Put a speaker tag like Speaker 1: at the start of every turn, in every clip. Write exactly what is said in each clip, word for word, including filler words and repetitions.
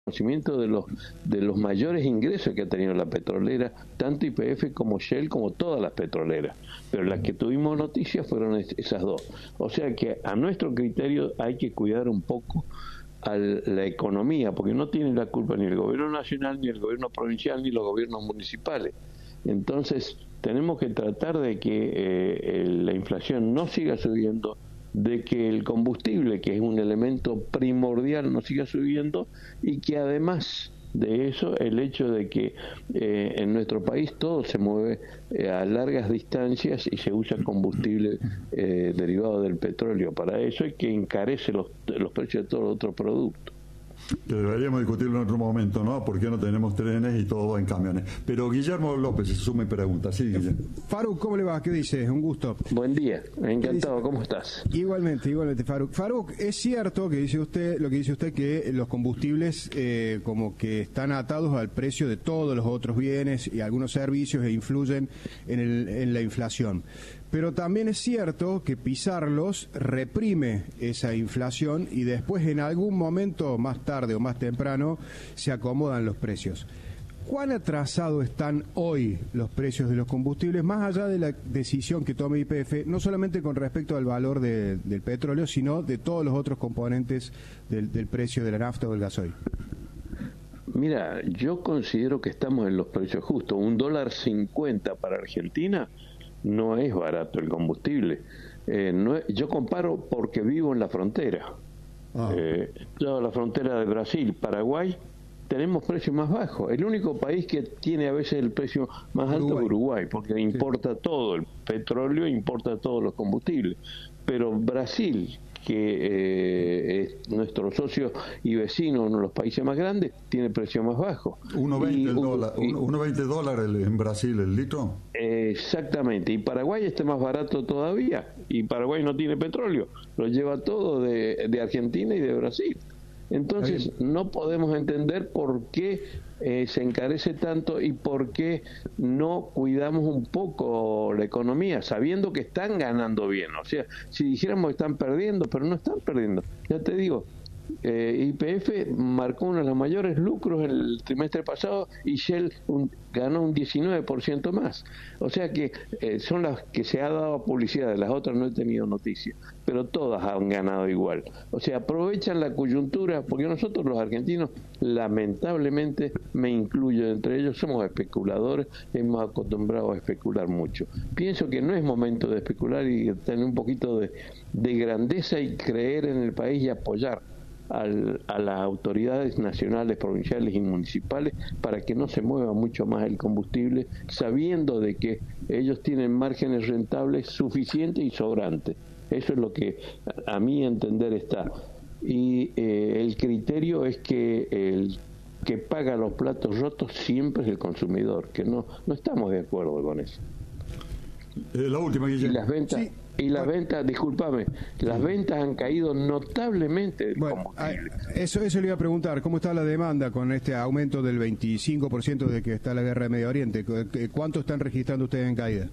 Speaker 1: conocimiento de los de los mayores ingresos que ha tenido la petrolera, tanto Y P F como Shell, como todas las petroleras, pero las que tuvimos noticias fueron es, esas dos. O sea que a nuestro criterio hay que cuidar un poco a la economía, porque no tiene la culpa ni el gobierno nacional, ni el gobierno provincial, ni los gobiernos municipales. Entonces tenemos que tratar de que eh, la inflación no siga subiendo, de que el combustible, que es un elemento primordial, no siga subiendo, y que además de eso, el hecho de que eh, en nuestro país todo se mueve eh, a largas distancias y se usa combustible eh, derivado del petróleo. Para eso hay que encarece los, los precios de todos los otros productos.
Speaker 2: Que deberíamos discutirlo en otro momento, ¿no? ¿Por qué no tenemos trenes y todo va en camiones? Pero Guillermo López se suma y pregunta. Sí, Guillermo.
Speaker 3: Faruk, ¿cómo le va? ¿Qué dice? Un gusto.
Speaker 1: Buen día, encantado. ¿Cómo estás?
Speaker 3: Igualmente, igualmente, Faruk. Faruk, es cierto que dice usted, lo que dice usted, que los combustibles eh, como que están atados al precio de todos los otros bienes y algunos servicios e influyen en, el, en la inflación. Pero también es cierto que pisarlos reprime esa inflación y después en algún momento, más tarde o más temprano, se acomodan los precios. ¿Cuán atrasados están hoy los precios de los combustibles, más allá de la decisión que tome Y P F, no solamente con respecto al valor de, del petróleo, sino de todos los otros componentes del, del precio de la nafta o del gasoil?
Speaker 1: Mira, yo considero que estamos en los precios justos. Un dólar cincuenta para Argentina no es barato el combustible. Eh, no es, yo comparo porque vivo en la frontera. Ah. Eh, yo la frontera de Brasil, Paraguay, tenemos precios más bajos. El único país que tiene a veces el precio más alto Uruguay. es Uruguay, porque sí. importa todo, el petróleo importa todos los combustibles. Pero Brasil, que eh, es nuestro socio y vecino, uno de los países más grandes, tiene precio más bajo.
Speaker 2: uno veinte dólares en Brasil el litro.
Speaker 1: Eh, exactamente, y Paraguay está más barato todavía, y Paraguay no tiene petróleo, lo lleva todo de, de Argentina y de Brasil. Entonces no podemos entender por qué eh, se encarece tanto y por qué no cuidamos un poco la economía, sabiendo que están ganando bien. O sea, si dijéramos que están perdiendo, pero no están perdiendo. Ya te digo, eh, Y P F marcó uno de los mayores lucros el trimestre pasado y Shell un, ganó un diecinueve por ciento más. O sea que eh, son las que se ha dado publicidad, de las otras no he tenido noticia, pero todas han ganado igual. O sea, aprovechan la coyuntura, porque nosotros los argentinos, lamentablemente, me incluyo entre ellos, somos especuladores, hemos acostumbrado a especular mucho. Pienso que no es momento de especular y tener un poquito de, de grandeza y creer en el país y apoyar Al, a las autoridades nacionales, provinciales y municipales para que no se mueva mucho más el combustible, sabiendo de que ellos tienen márgenes rentables suficientes y sobrantes. Eso es lo que a, a mi entender está. Y eh, el criterio es que el que paga los platos rotos siempre es el consumidor, que no no estamos de acuerdo con eso.
Speaker 2: Eh, la última, Guillermo.
Speaker 1: Y las ventas... Sí. Y las ventas, discúlpame, las ventas han caído notablemente.
Speaker 3: Bueno, eso, eso le iba a preguntar, ¿cómo está la demanda con este aumento del veinticinco por ciento de que está la guerra de Medio Oriente? ¿Cuánto están registrando ustedes en caída?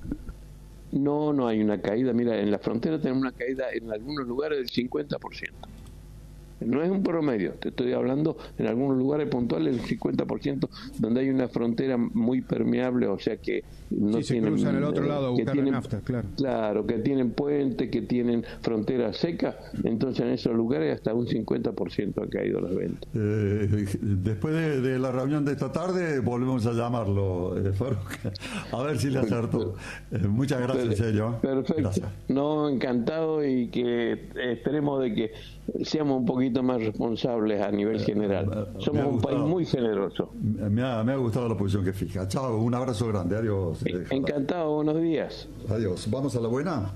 Speaker 1: No, no hay una caída. Mira, en la frontera tenemos una caída en algunos lugares del cincuenta por ciento. No es un promedio, te estoy hablando en algunos lugares puntuales del cincuenta por ciento, donde hay una frontera muy permeable, o sea que no
Speaker 3: sí, se
Speaker 1: tienen,
Speaker 3: cruzan al otro lado a buscar
Speaker 1: tienen,
Speaker 3: la nafta, claro.
Speaker 1: Claro, que tienen puentes, que tienen frontera seca, entonces en esos lugares hasta un cincuenta por ciento han caído las ventas.
Speaker 2: Eh, después de, de la reunión de esta tarde volvemos a llamarlo, eh, Faruk, a ver si le acertó. Eh, muchas gracias, en serio.
Speaker 1: Perfecto. Gracias. No, encantado, y que esperemos de que seamos un poquito más responsables a nivel general. Somos un país muy generoso.
Speaker 2: Me ha, me ha gustado la posición que fija. Chao, un abrazo grande. Adiós.
Speaker 1: Encantado, buenos días.
Speaker 2: Adiós. ¿Vamos a la buena?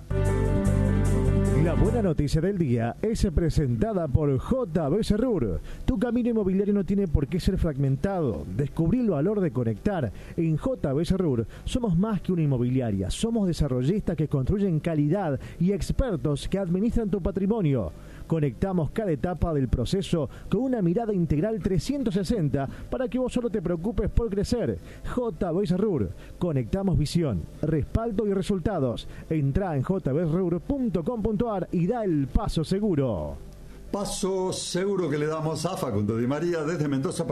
Speaker 4: La buena noticia del día es presentada por J B Serrur. Tu camino inmobiliario no tiene por qué ser fragmentado. Descubrí el valor de conectar. En J B Serrur somos más que una inmobiliaria. Somos desarrollistas que construyen calidad y expertos que administran tu patrimonio. Conectamos cada etapa del proceso con una mirada integral trescientos sesenta para que vos solo te preocupes por crecer. J B Serrur. Conectamos visión, respaldo y resultados. Entrá en j b serrur punto com punto a r y da el paso seguro.
Speaker 2: paso seguro que le damos a Facundo Di María desde Mendoza.